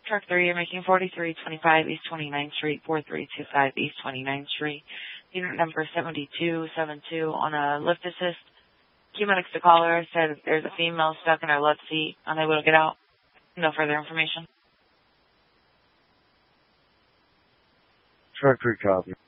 Truck 3, you're making 4325 East 29th Street, 4325 East 29th Street. Unit number 7272 on a lift assist. Q-Medics, the caller, said there's a female stuck in her left seat, unable to get out. No further information. Truck 3 copy.